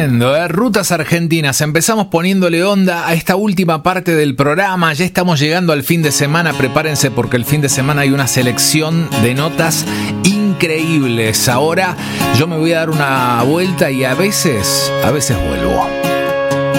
Tremendo, ¿eh? Rutas Argentinas. Empezamos poniéndole onda a esta última parte del programa. Ya estamos llegando al fin de semana. Prepárense porque el fin de semana hay una selección de notas increíbles. Ahora yo me voy a dar una vuelta y a veces vuelvo.